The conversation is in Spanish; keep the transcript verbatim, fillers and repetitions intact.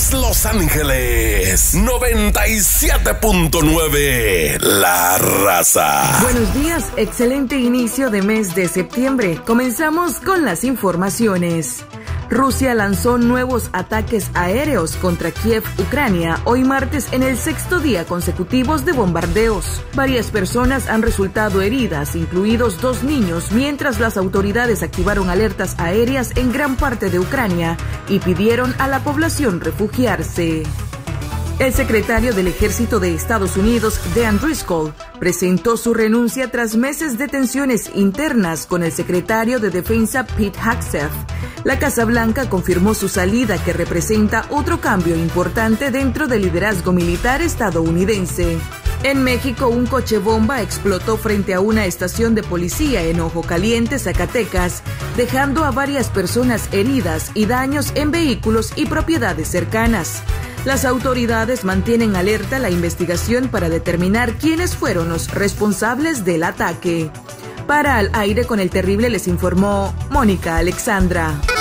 Phoenix, Los Ángeles, noventa y siete punto nueve, La Raza. Buenos días, excelente inicio de mes de septiembre. Comenzamos con las informaciones. Rusia lanzó nuevos ataques aéreos contra Kiev, Ucrania, hoy martes en el sexto día consecutivos de bombardeos. Varias personas han resultado heridas, incluidos dos niños, mientras las autoridades activaron alertas aéreas en gran parte de Ucrania y pidieron a la población refugiarse. El secretario del Ejército de Estados Unidos, Dan Driscoll, presentó su renuncia tras meses de tensiones internas con el secretario de Defensa Pete Hegseth. La Casa Blanca confirmó su salida, que representa otro cambio importante dentro del liderazgo militar estadounidense. En México, un coche bomba explotó frente a una estación de policía en Ojo Caliente, Zacatecas, dejando a varias personas heridas y daños en vehículos y propiedades cercanas. Las autoridades mantienen alerta la investigación para determinar quiénes fueron los responsables del ataque. Para Al Aire con el Terrible les informó Mónica Alexandra.